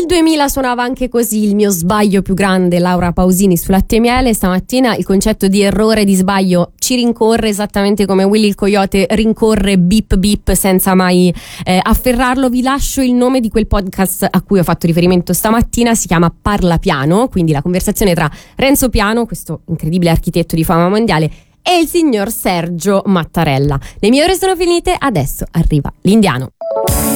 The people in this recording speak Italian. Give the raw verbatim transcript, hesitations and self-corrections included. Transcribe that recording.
duemila suonava anche così, il mio sbaglio più grande, Laura Pausini su Latte e Miele. Stamattina il concetto di errore, di sbaglio ci rincorre esattamente come Willy il Coyote rincorre Beep Beep senza mai eh, afferrarlo. Vi lascio il nome di quel podcast a cui ho fatto riferimento stamattina, si chiama Parla Piano, quindi la conversazione tra Renzo Piano, questo incredibile architetto di fama mondiale, e il signor Sergio Mattarella. Le mie ore sono finite, adesso arriva l'Indiano.